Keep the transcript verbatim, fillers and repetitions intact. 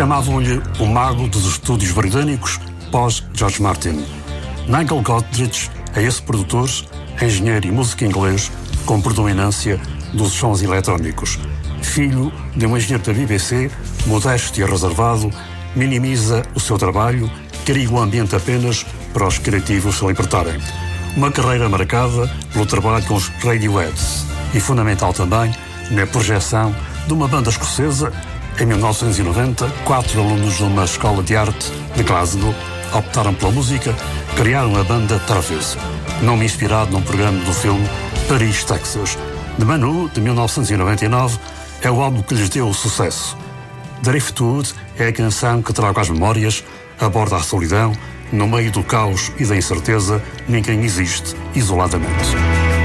Chamavam-lhe o mago dos estúdios britânicos pós-George Martin. Nigel Godrich é esse produtor, engenheiro e músico inglês com predominância dos sons eletrónicos. Filho de um engenheiro da B B C, modesto e reservado, minimiza o seu trabalho, cria o ambiente apenas para os criativos se libertarem. Uma carreira marcada pelo trabalho com os Radioheads e fundamental também na projeção de uma banda escocesa. Em mil novecentos e noventa, quatro alunos de uma escola de arte de Glasgow optaram pela música, criaram a banda Travesso, nome inspirado num programa do filme Paris, Texas. The Manu, de mil novecentos e noventa e nove, é o álbum que lhes deu o sucesso. Driftwood é a canção que traga as memórias, aborda a solidão, no meio do caos e da incerteza, ninguém existe isoladamente.